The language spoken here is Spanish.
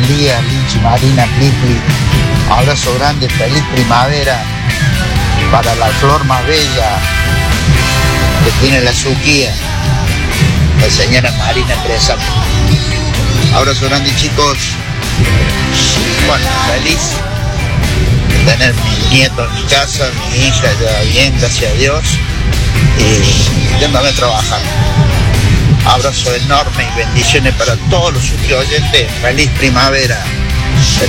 María, Lichi, Marina, Pli. Abrazo grande, feliz primavera para la flor más bella que tiene la Suquía, la señora Marina Teresa. Abrazo grande, chicos. Bueno, feliz de tener mi nieto en mi casa, mi hija ya bien, gracias a Dios, y yéndome a trabajar. Abrazo enorme y bendiciones para todos los oyentes. Feliz primavera.